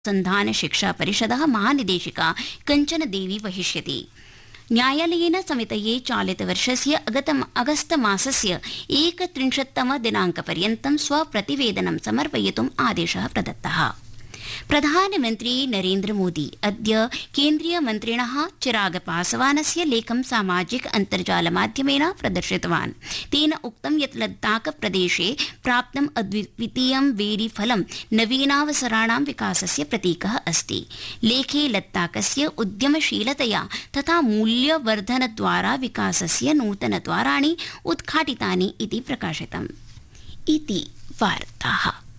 संधान शिक्षा परिषदः महानिदेशिका कञ्चन देवी वहिष्यति। न्यायालयेन समितये चालितवर्षस्य अगस्तमासस्य 31 दिनाङ्कपर्यन्तं स्वप्रतिवेदनं समर्पयितुम् आदेशः प्रदत्तः। प्रधानमन्त्री नरेन्द्र मोदी अद्य केन्द्रीयमन्त्रिणः चिराग पासवानस्य लेखं सामाजिक अन्तर्जालमाध्यमेन प्रदर्शितवान्। तेन उक्तं यत् लद्दाख प्रदेशे प्राप्तम् अद्वितीयं वेरीफलं नवीनावसराणां विकासस्य प्रतीकः अस्ति। लेखे लद्दाखस्य उद्यमशीलतया तथा मूल्यवर्धनद्वारा विकासस्य नूतनद्वाराणि उद्घाटितानि इति प्रकाशितम्। इति वार्ताः।